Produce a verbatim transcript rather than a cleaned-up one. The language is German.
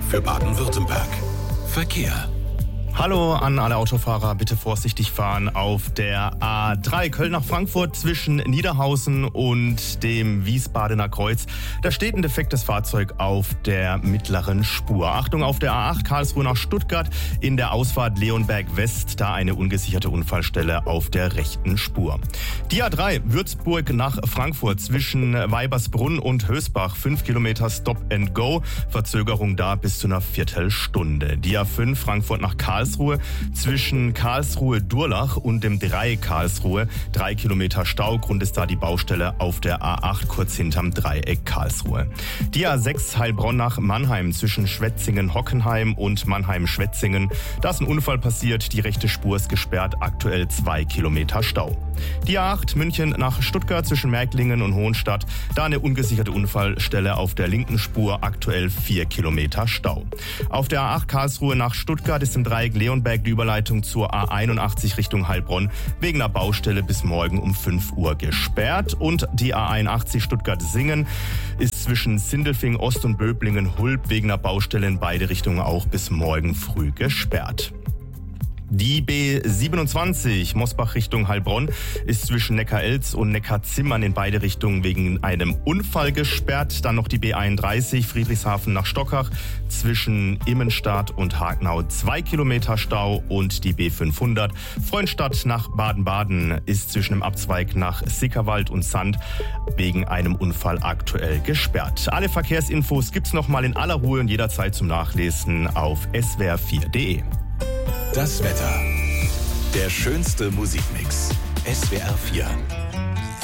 für Baden-Württemberg. Verkehr. Hallo an alle Autofahrer, bitte vorsichtig fahren auf der A drei Köln nach Frankfurt zwischen Niederhausen und dem Wiesbadener Kreuz. Da steht ein defektes Fahrzeug auf der mittleren Spur. Achtung auf der A acht Karlsruhe nach Stuttgart in der Ausfahrt Leonberg West, da eine ungesicherte Unfallstelle auf der rechten Spur. Die A drei Würzburg nach Frankfurt zwischen Weibersbrunn und Hösbach, fünf Kilometer Stop and Go, Verzögerung da bis zu einer Viertelstunde. Die A fünf Frankfurt nach Karlsruhe zwischen Karlsruhe-Durlach und dem Dreieck Karlsruhe. Drei Kilometer Stau. Grund ist da die Baustelle auf der A acht kurz hinterm Dreieck Karlsruhe. Die A sechs Heilbronn nach Mannheim zwischen Schwetzingen-Hockenheim und Mannheim-Schwetzingen. Da ist ein Unfall passiert. Die rechte Spur ist gesperrt. Aktuell zwei Kilometer Stau. Die A acht München nach Stuttgart zwischen Märklingen und Hohenstadt. Da eine ungesicherte Unfallstelle auf der linken Spur. Aktuell vier Kilometer Stau. Auf der A acht Karlsruhe nach Stuttgart ist im Dreieck Leonberg die Überleitung zur A einundachtzig Richtung Heilbronn wegen einer Baustelle bis morgen um fünf Uhr gesperrt. Und die A einundachtzig Stuttgart-Singen ist zwischen Sindelfingen Ost und Böblingen-Hulb wegen einer Baustelle in beide Richtungen auch bis morgen früh gesperrt. Die B siebenundzwanzig Mosbach Richtung Heilbronn ist zwischen Neckarelz und Neckarzimmern in beide Richtungen wegen einem Unfall gesperrt. Dann noch die B einunddreißig Friedrichshafen nach Stockach zwischen Immenstadt und Hagenau zwei Kilometer Stau und die B fünfhundert Freundstadt nach Baden-Baden ist zwischen dem Abzweig nach Sickerwald und Sand wegen einem Unfall aktuell gesperrt. Alle Verkehrsinfos gibt's noch mal in aller Ruhe und jederzeit zum Nachlesen auf s w r vier punkt d e. Das Wetter. Der schönste Musikmix. S W R vier.